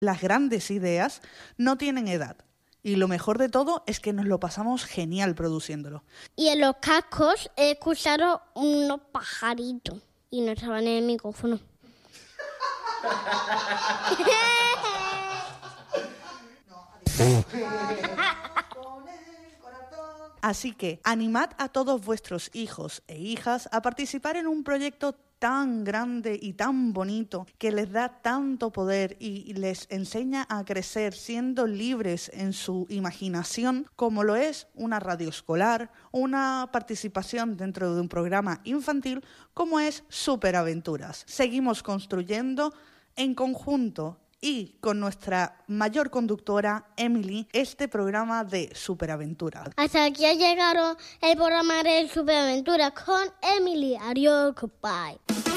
Las grandes ideas no tienen edad. Y lo mejor de todo es que nos lo pasamos genial produciéndolo. Y en los cascos he escuchado unos pajaritos y no estaban en el micrófono. Así que animad a todos vuestros hijos e hijas a participar en un proyecto tan grande y tan bonito que les da tanto poder y les enseña a crecer siendo libres en su imaginación, como lo es una radio escolar, una participación dentro de un programa infantil como es Superaventuras. Seguimos construyendo en conjunto y con nuestra mayor conductora, Emily, este programa de Superaventuras. Hasta aquí ha llegado el programa de Superaventuras con Emily. Adiós, goodbye.